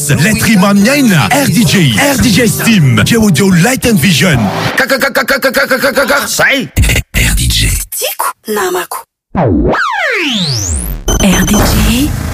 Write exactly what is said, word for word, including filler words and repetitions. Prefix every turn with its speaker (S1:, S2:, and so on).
S1: Plus, l'être humain miaina, R D J, R D J Steam, Audio Light and Vision.
S2: Sai?
S3: R D J.
S4: Tico, namako.
S3: R D J.